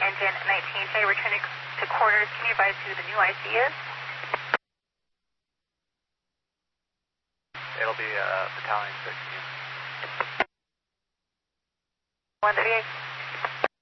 engine 19J, returning to quarters. Can you advise who the new IC is? It'll be Battalion 15. 138.